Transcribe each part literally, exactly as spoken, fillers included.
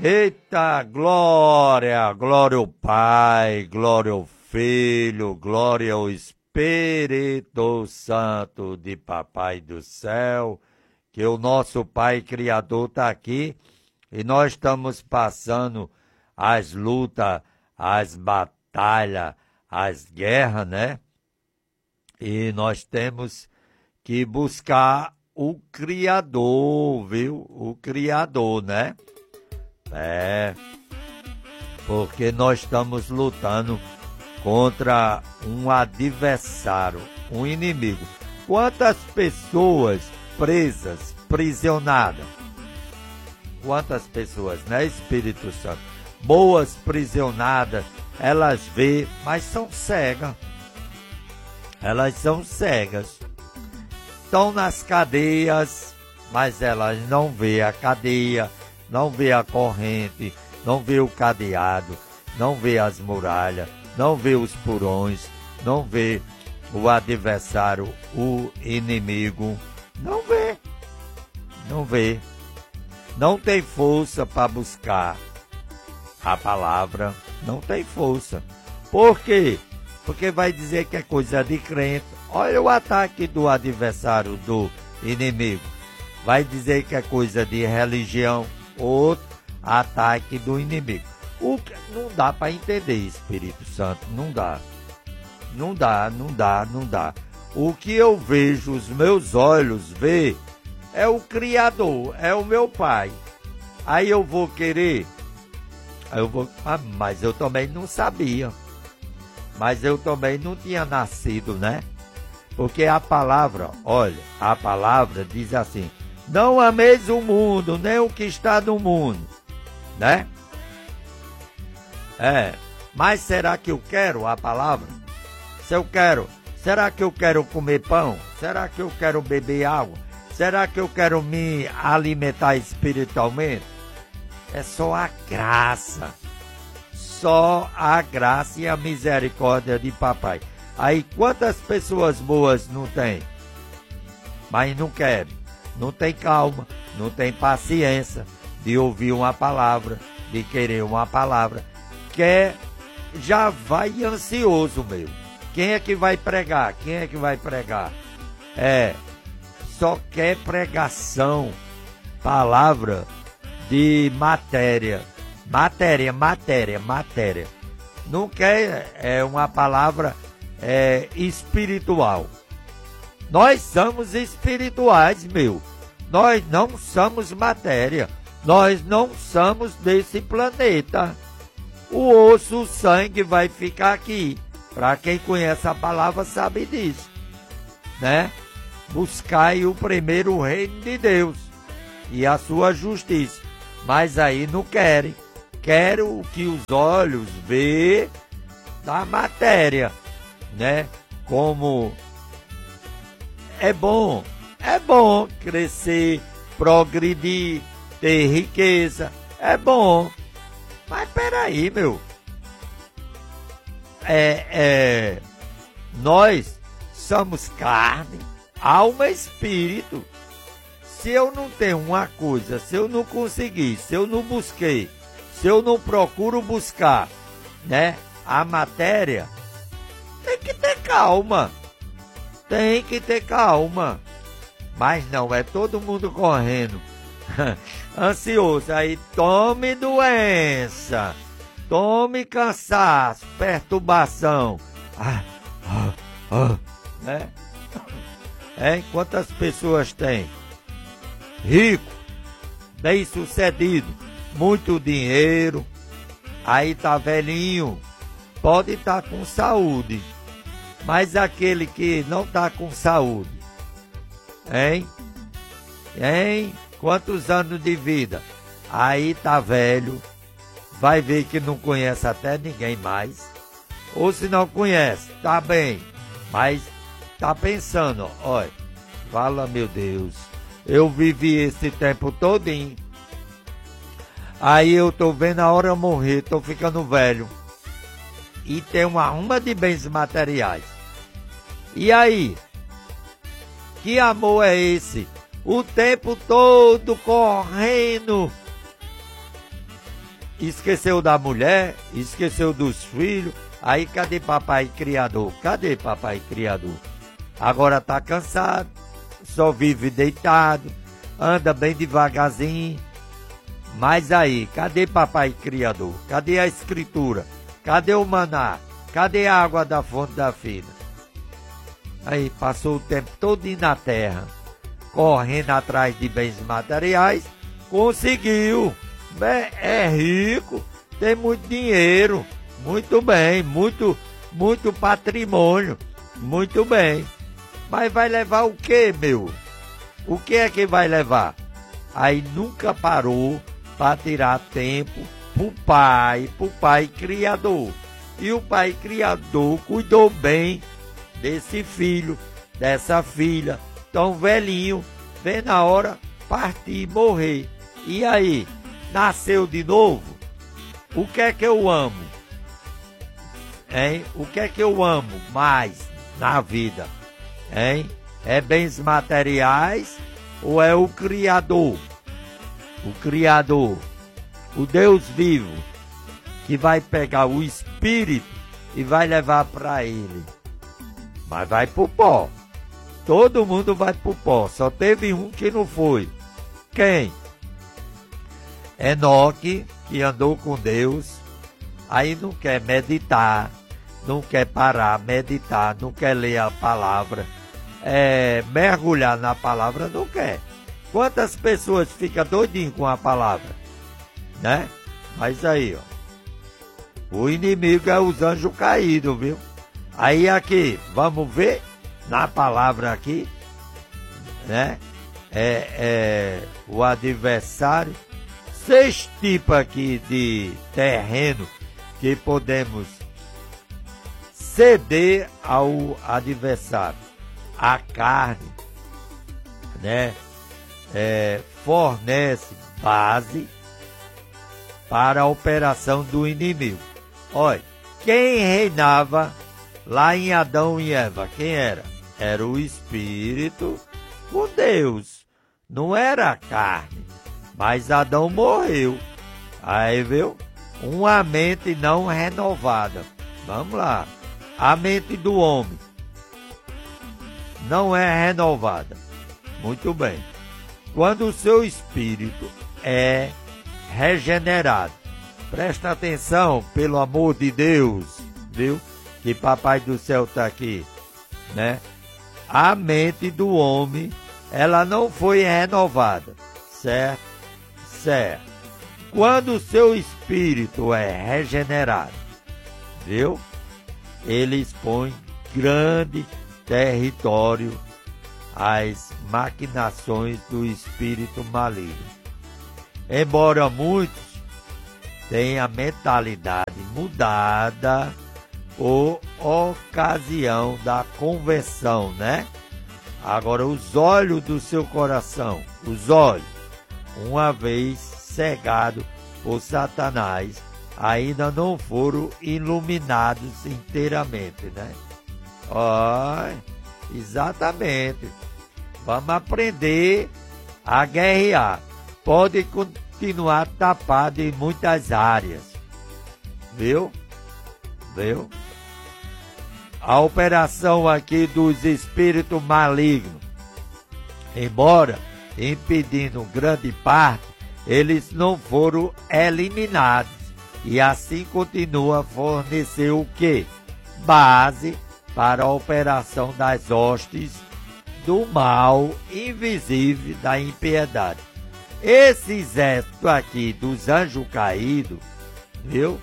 Eita, glória, glória ao Pai, glória ao Filho, glória ao Espírito Santo de Papai do Céu, que o nosso Pai Criador está aqui e nós estamos passando as lutas, as batalhas, as guerras, né? E nós temos que buscar o Criador, viu? O Criador, né? É, porque nós estamos lutando contra um adversário, um inimigo. Quantas pessoas presas, prisionadas? Quantas pessoas, né, Espírito Santo? Boas prisionadas, elas vê, mas são cegas. Elas são cegas. Estão nas cadeias, mas elas não vê a cadeia, não vê a corrente, não vê o cadeado, não vê as muralhas, não vê os porões, não vê o adversário, o inimigo. Não vê, não vê. Não tem força para buscar a palavra, não tem força. Por quê? Porque vai dizer que é coisa de crente. Olha o ataque do adversário, do inimigo. Vai dizer que é coisa de religião. Outro ataque do inimigo. O que não dá para entender, Espírito Santo, não dá. Não dá, não dá, não dá. O que eu vejo, os meus olhos vê, é o Criador, é o meu Pai. Aí eu vou querer, aí eu vou, ah, mas eu também não sabia. Mas eu também não tinha nascido, né? Porque a palavra, olha, a palavra diz assim: não ameis o mundo, nem o que está no mundo, né? É, mas será que eu quero a palavra? Se eu quero, será que eu quero comer pão? Será que eu quero beber água? Será que eu quero me alimentar espiritualmente? É só a graça, só a graça e a misericórdia de papai. Aí quantas pessoas boas não tem? Mas não querem. Não tem calma, não tem paciência de ouvir uma palavra, de querer uma palavra. Quer, já vai ansioso, meu. Quem é que vai pregar? Quem é que vai pregar? É, só quer pregação, palavra de matéria. Matéria, matéria, matéria. Não quer é, uma palavra é, espiritual. Nós somos espirituais, meu. Nós não somos matéria. Nós não somos desse planeta. O osso, o sangue vai ficar aqui. Para quem conhece a palavra sabe disso, né? Buscai o primeiro reino de Deus e a sua justiça. Mas aí não querem. Querem o que os olhos vê da matéria, né? Como é bom, é bom crescer, progredir, ter riqueza, é bom. Mas peraí, meu. É, é, nós somos carne, alma e espírito. Se eu não tenho uma coisa, se eu não conseguir, se eu não busquei, se eu não procuro buscar, né, a matéria, tem que ter calma. Tem que ter calma. Mas não, é todo mundo correndo. Ansioso. Aí tome doença. Tome cansaço, perturbação. Ah, ah, ah, né? É, quantas pessoas tem? Rico, bem-sucedido, muito dinheiro. Aí tá velhinho. Pode estar com saúde. Mas aquele que não está com saúde, hein? Hein? Quantos anos de vida? Aí tá velho, vai ver que não conhece até ninguém mais. Ou se não conhece, tá bem, mas tá pensando, olha, fala, meu Deus, eu vivi esse tempo todinho. Aí eu tô vendo a hora morrer, tô ficando velho. E tem uma ruma de bens materiais. E aí? Que amor é esse? O tempo todo correndo. esqueceu da mulher, esqueceu dos filhos. Aí cadê papai criador? Cadê papai criador? Agora tá cansado, só vive deitado, anda bem devagarzinho. Mas aí, cadê papai criador? Cadê a escritura? Cadê o maná? Cadê a água da fonte da vida? Aí passou o tempo todo na terra, correndo atrás de bens materiais, conseguiu. É rico, tem muito dinheiro, muito bem, muito, muito patrimônio, muito bem. Mas vai levar o que, meu? O que é que vai levar? Aí nunca parou para tirar tempo pro pai, pro pai criador. E o pai criador cuidou bem desse filho, dessa filha, tão velhinho, vem na hora partir, morrer. E aí, nasceu de novo? O que é que eu amo? Hein? O que é que eu amo mais na vida? Hein? É bens materiais ou é o Criador? O Criador, o Deus vivo, que vai pegar o Espírito e vai levar para Ele. Mas vai pro pó. Todo mundo vai pro pó. Só teve um que não foi. Quem? Enoque, que andou com Deus. Aí não quer meditar, não quer parar, meditar, não quer ler a palavra, é, mergulhar na palavra, não quer. Quantas pessoas ficam doidinhas com a palavra, né? Mas aí, ó, o inimigo é os anjos caídos, viu? Aí aqui, vamos ver na palavra aqui, né? É, é o adversário, seis tipos aqui de terreno que podemos ceder ao adversário. A carne, né? É, fornece base para a operação do inimigo. Olha, quem reinava lá em Adão e Eva, quem era? Era o Espírito com Deus, não era a carne. Mas Adão morreu. Aí, viu? Uma mente não renovada. Vamos lá. A mente do homem não é renovada. Muito bem. Quando o seu espírito é regenerado, presta atenção, pelo amor de Deus, viu? Que Papai do Céu está aqui, né? A mente do homem, ela não foi renovada, certo? Certo. Quando o seu espírito é regenerado, viu? Ele expõe grande território às maquinações do espírito maligno. Embora muitos tenham a mentalidade mudada por ocasião da conversão, né? Agora, os olhos do seu coração, os olhos, uma vez cegados por Satanás, ainda não foram iluminados inteiramente, né? Olha, exatamente. Vamos aprender a guerrear. Pode continuar tapado em muitas áreas. Viu? Viu? A operação aqui dos espíritos malignos, embora impedindo grande parte, eles não foram eliminados. E assim continua a fornecer o quê? Base para a operação das hostes do mal invisível da impiedade. Esse exército aqui dos anjos caídos, viu?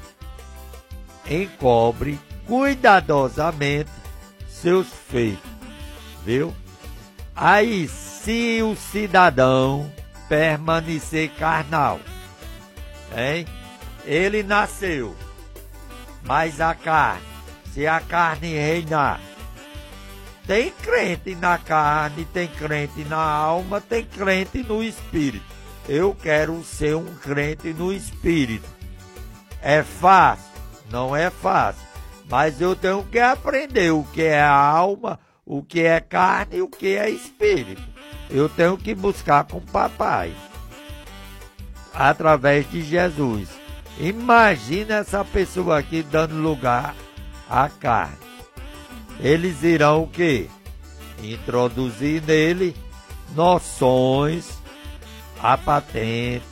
Encobre cuidadosamente seus feitos, viu? Aí, se o cidadão permanecer carnal, hein? Ele nasceu, mas a carne, se a carne reinar, tem crente na carne, tem crente na alma, tem crente no espírito. Eu quero ser um crente no espírito. É fácil? Não é fácil. Mas eu tenho que aprender o que é a alma, o que é carne e o que é espírito. Eu tenho que buscar com o papai, através de Jesus. Imagina essa pessoa aqui dando lugar à carne. Eles irão o quê? Introduzir nele noções, a patente,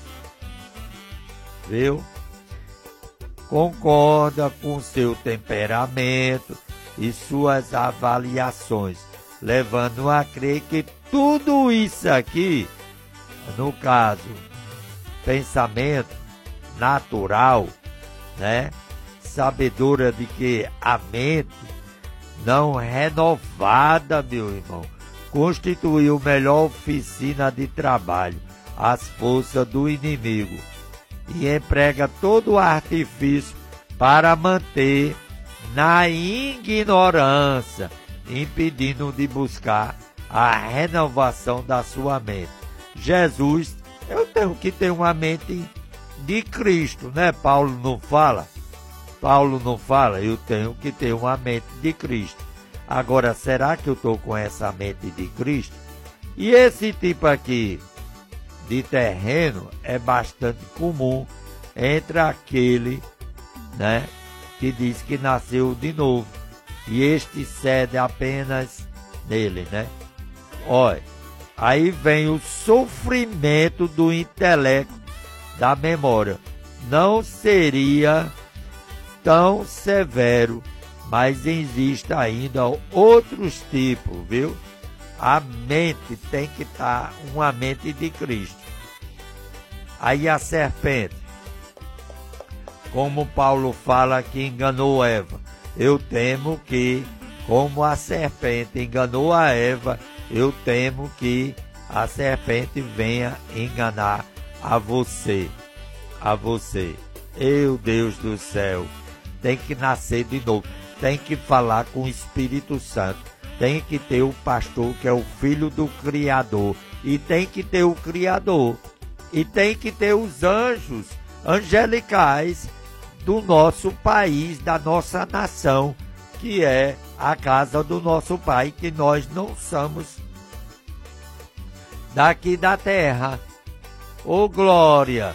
viu? Concorda com seu temperamento e suas avaliações, levando a crer que tudo isso aqui, no caso, pensamento natural, né? Sabedora de que a mente não renovada, meu irmão, constituiu a melhor oficina de trabalho, as forças do inimigo, e emprega todo o artifício para manter na ignorância, impedindo de buscar a renovação da sua mente. Jesus, eu tenho que ter uma mente de Cristo, né? Paulo não fala? Paulo não fala, eu tenho que ter uma mente de Cristo. Agora, será que eu estou com essa mente de Cristo? E esse tipo aqui de terreno é bastante comum entre aquele, né, que diz que nasceu de novo. E este cede apenas nele, né? Olha, aí vem o sofrimento do intelecto, da memória. Não seria tão severo, mas existe ainda outros tipos, viu? A mente tem que estar uma mente de Cristo. Aí a serpente, como Paulo fala que enganou Eva, eu temo que, como a serpente enganou a Eva, eu temo que a serpente venha enganar a você, a você. Meu Deus do céu, tem que nascer de novo, tem que falar com o Espírito Santo, tem que ter o pastor que é o filho do Criador, e tem que ter o Criador, e tem que ter os anjos angelicais do nosso país, da nossa nação, que é a casa do nosso Pai, que nós não somos daqui da terra. Ô glória!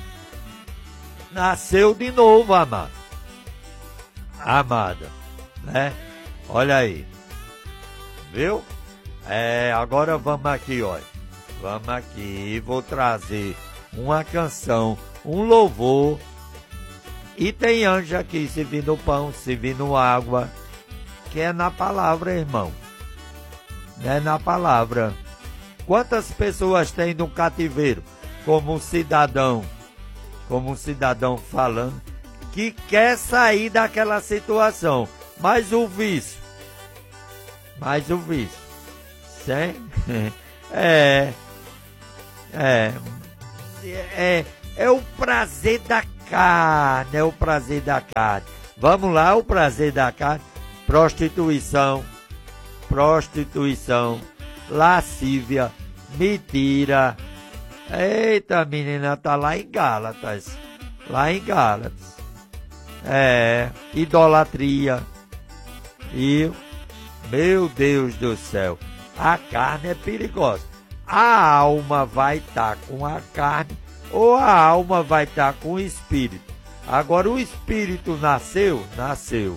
Nasceu de novo, amado. Amada, né? Olha aí. Viu? É, agora vamos aqui, olha. Vamos aqui, vou trazer uma canção, um louvor. E tem anjo aqui servindo pão, servindo água, que é na palavra, irmão. É na palavra. Quantas pessoas tem no cativeiro, como um cidadão, como um cidadão falando, que quer sair daquela situação, mas o vício, mas o vício, sim? é, é, é, é o prazer da carne, é o prazer da carne. Vamos lá, o prazer da carne, prostituição, prostituição, lascívia, mentira. Eita, a menina tá lá em Gálatas, lá em Gálatas. É, idolatria. E, meu Deus do céu, a carne é perigosa. A alma vai estar com a carne ou a alma vai estar com o espírito. Agora o espírito nasceu, nasceu.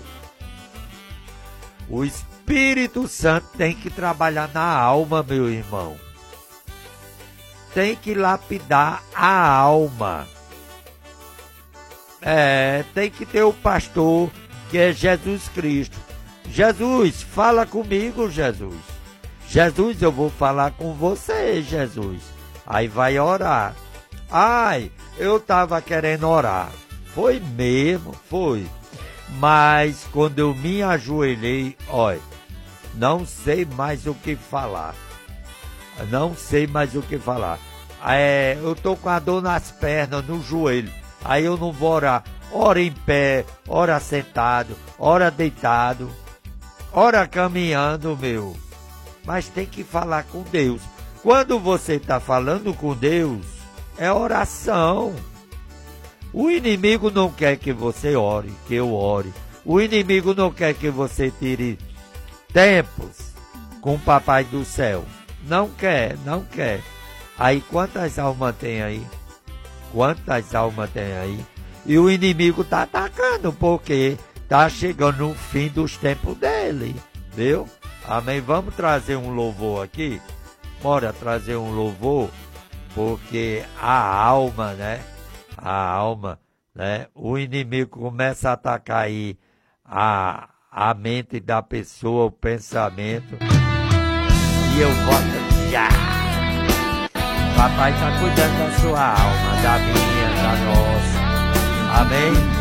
O Espírito Santo tem que trabalhar na alma, meu irmão. Tem que lapidar a alma. É, tem que ter o pastor, que é Jesus Cristo. Jesus, fala comigo, Jesus. Jesus, eu vou falar com você, Jesus. Aí vai orar. Ai, eu estava querendo orar. Foi mesmo, foi. Mas quando eu me ajoelhei, olha, não sei mais o que falar. Não sei mais o que falar. É, eu tô com a dor nas pernas, no joelho. Aí eu não vou orar. Ora em pé, ora sentado, ora deitado, ora caminhando, meu. Mas tem que falar com Deus. Quando você está falando com Deus, é oração. O inimigo não quer que você ore, que eu ore. O inimigo não quer que você tire tempos com o Papai do Céu. Não quer, não quer. Aí quantas almas tem aí? Quantas almas tem aí? E o inimigo tá atacando, porque tá chegando no fim dos tempos dele, viu? Amém? Vamos trazer um louvor aqui? Bora trazer um louvor, porque a alma, né? A alma, né? O inimigo começa a atacar aí a, a mente da pessoa, o pensamento. E eu volto já. Papai está cuidando da sua alma, da minha, da nossa. Amém?